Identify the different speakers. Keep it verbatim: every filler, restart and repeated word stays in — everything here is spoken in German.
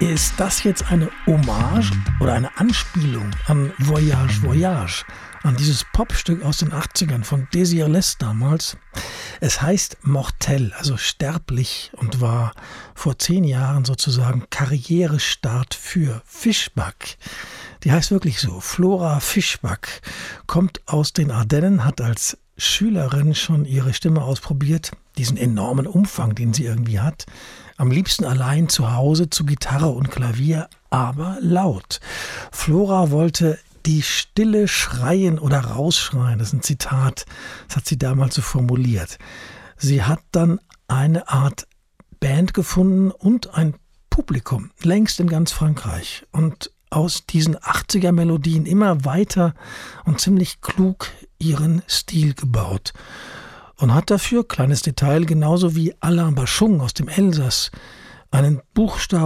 Speaker 1: Ist das jetzt eine Hommage oder eine Anspielung an Voyage, Voyage, an dieses Popstück aus den achtzigern von Désirless damals? Es heißt Mortel, also sterblich, und war vor zehn Jahren sozusagen Karrierestart für Fischback. Die heißt wirklich so, Flora Fischback, kommt aus den Ardennen, hat als Schülerin schon ihre Stimme ausprobiert, diesen enormen Umfang, den sie irgendwie hat. Am liebsten allein zu Hause zu Gitarre und Klavier, aber laut. Flora wollte die Stille schreien oder rausschreien. Das ist ein Zitat, das hat sie damals so formuliert. Sie hat dann eine Art Band gefunden und ein Publikum, längst in ganz Frankreich. Und aus diesen achtziger-Melodien immer weiter und ziemlich klug ihren Stil gebaut. Und hat dafür, kleines Detail, genauso wie Alain Bachung aus dem Elsass, einen Buchstaben